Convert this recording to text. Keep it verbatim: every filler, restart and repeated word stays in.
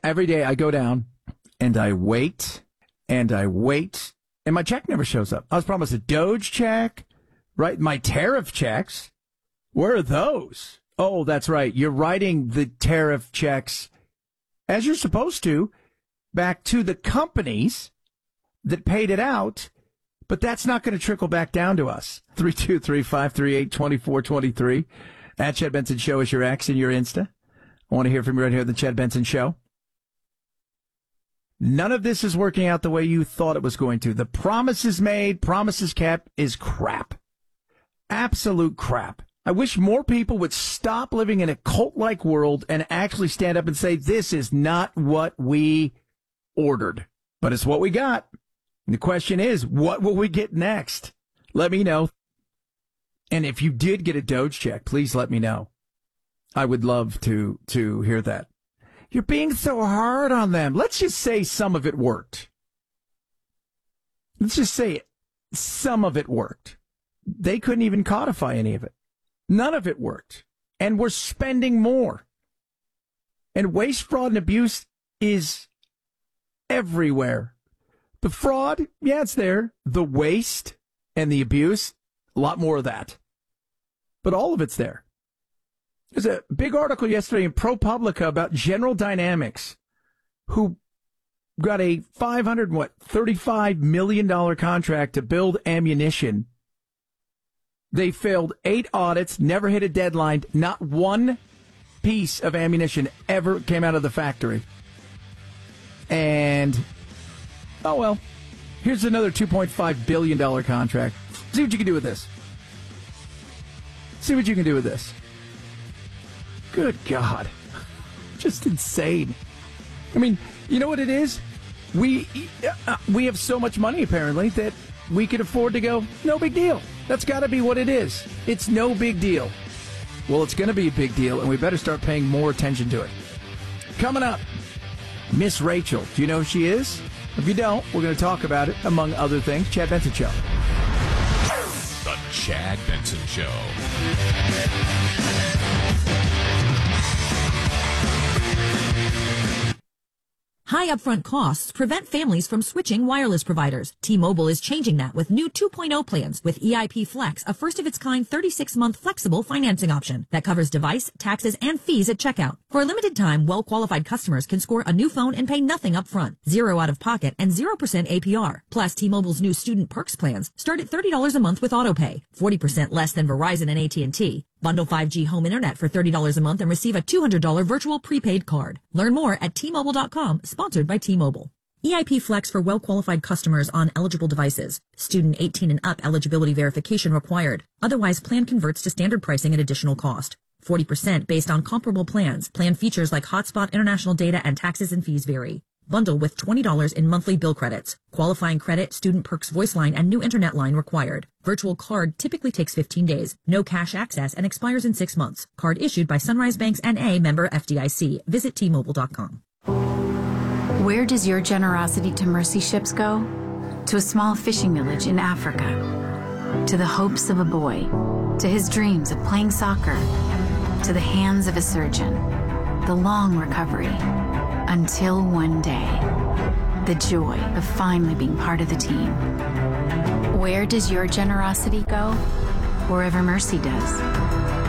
every day I go down and I wait and I wait and my check never shows up. I was promised a Doge check, right? My tariff checks. Where are those? Oh, that's right. You're writing the tariff checks as you're supposed to back to the companies that paid it out. But that's not going to trickle back down to us. three two three, five three eight, two four two three. At Chad Benson Show is your X and your Insta. I want to hear from you right here at the Chad Benson Show. None of this is working out the way you thought it was going to. The promises made, promises kept is crap. Absolute crap. I wish more people would stop living in a cult-like world and actually stand up and say, this is not what we ordered, but it's what we got. And the question is, what will we get next? Let me know. And if you did get a Doge check, please let me know. I would love to to hear that. You're being so hard on them. Let's just say some of it worked. Let's just say it. Some of it worked. They couldn't even codify any of it. None of it worked. And we're spending more. And waste, fraud, and abuse is everywhere. The fraud, yeah, it's there. The waste and the abuse, a lot more of that. But all of it's there. There's a big article yesterday in ProPublica about General Dynamics, who got a five hundred what thirty-five million dollars contract to build ammunition. They failed eight audits, never hit a deadline. Not one piece of ammunition ever came out of the factory. And, oh well, here's another two point five billion dollars contract. See what you can do with this. See what you can do with this. Good God. Just insane. I mean, you know what it is? We uh, we have so much money, apparently, that we can afford to go, no big deal. That's got to be what it is. It's no big deal. Well, it's going to be a big deal, and we better start paying more attention to it. Coming up, Miss Rachel. Do you know who she is? If you don't, we're going to talk about it, among other things. Chad Benson Show. The Chad Benson Show. High upfront costs prevent families from switching wireless providers. T-Mobile is changing that with new two point oh plans with E I P Flex, a first-of-its-kind thirty-six month flexible financing option that covers device, taxes, and fees at checkout. For a limited time, well-qualified customers can score a new phone and pay nothing upfront, zero out of pocket, and zero percent A P R. Plus, T-Mobile's new Student Perks plans start at thirty dollars a month with autopay, forty percent less than Verizon and A T and T. Bundle five G home internet for thirty dollars a month and receive a two hundred dollars virtual prepaid card. Learn more at T Mobile dot com, sponsored by T-Mobile. E I P Flex for well-qualified customers on eligible devices. Student eighteen and up eligibility verification required. Otherwise, plan converts to standard pricing at additional cost. forty percent based on comparable plans. Plan features like hotspot, international data, and taxes and fees vary. Bundle with twenty dollars in monthly bill credits. Qualifying credit, Student Perks voice line, and new internet line required. Virtual card typically takes fifteen days. No cash access and expires in six months. Card issued by Sunrise Banks N A, member F D I C. Visit T Mobile dot com. Where does your generosity to mercy ships go? To a small fishing village in Africa. To the hopes of a boy. To his dreams of playing soccer. To the hands of a surgeon. The long recovery. Until one day, the joy of finally being part of the team. Where does your generosity go? Wherever mercy does.